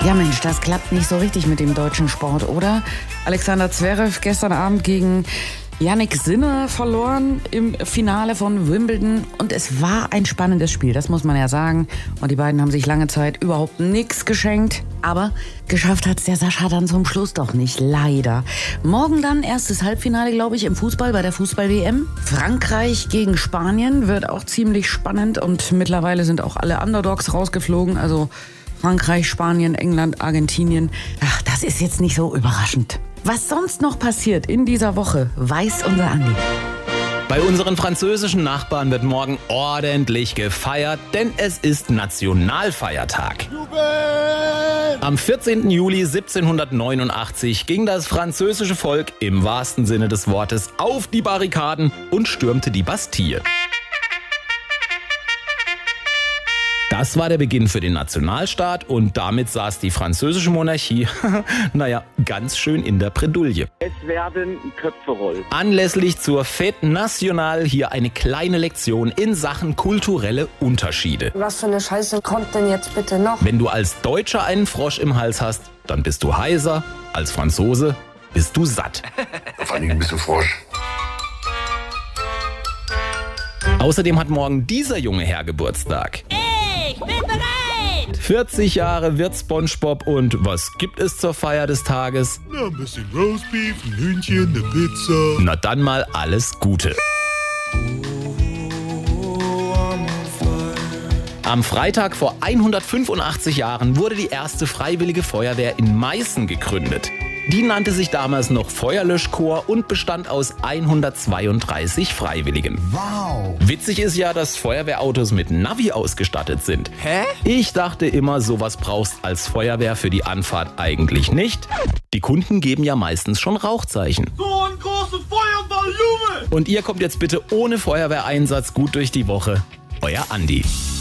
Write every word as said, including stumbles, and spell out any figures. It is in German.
Ja Mensch, das klappt nicht so richtig mit dem deutschen Sport, oder? Alexander Zverev gestern Abend gegen Jannik Sinner verloren im Finale von Wimbledon. Und es war ein spannendes Spiel, das muss man ja sagen. Und die beiden haben sich lange Zeit überhaupt nichts geschenkt. Aber geschafft hat's der Sascha dann zum Schluss doch nicht, leider. Morgen dann erstes Halbfinale, glaube ich, im Fußball bei der Fußball-W M. Frankreich gegen Spanien wird auch ziemlich spannend. Und mittlerweile sind auch alle Underdogs rausgeflogen, also Frankreich, Spanien, England, Argentinien. Ach, das ist jetzt nicht so überraschend. Was sonst noch passiert in dieser Woche, weiß unser Andi. Bei unseren französischen Nachbarn wird morgen ordentlich gefeiert, denn es ist Nationalfeiertag. Am vierzehnten Juli siebzehnhundertneunundachtzig ging das französische Volk im wahrsten Sinne des Wortes auf die Barrikaden und stürmte die Bastille. Das war der Beginn für den Nationalstaat und damit saß die französische Monarchie, naja, ganz schön in der Bredouille. Es werden Köpfe rollen. Anlässlich zur Fête Nationale hier eine kleine Lektion in Sachen kulturelle Unterschiede. Was für eine Scheiße kommt denn jetzt bitte noch? Wenn du als Deutscher einen Frosch im Hals hast, dann bist du heiser, als Franzose bist du satt. Vor allem bist du Frosch. Außerdem hat morgen dieser junge Herr Geburtstag. Ich bin bereit! vierzig Jahre wird SpongeBob und was gibt es zur Feier des Tages? Na, ein bisschen Roastbeef, ein Hühnchen, eine Pizza. Na dann mal alles Gute. Am Freitag vor hundertfünfundachtzig Jahren wurde die erste Freiwillige Feuerwehr in Meißen gegründet. Die nannte sich damals noch Feuerlöschkorps und bestand aus hundertzweiunddreißig Freiwilligen. Wow! Witzig ist ja, dass Feuerwehrautos mit Navi ausgestattet sind. Hä? Ich dachte immer, sowas brauchst als Feuerwehr für die Anfahrt eigentlich nicht. Die Kunden geben ja meistens schon Rauchzeichen. So ein großer Feuerballume! Und ihr kommt jetzt bitte ohne Feuerwehreinsatz gut durch die Woche. Euer Andi.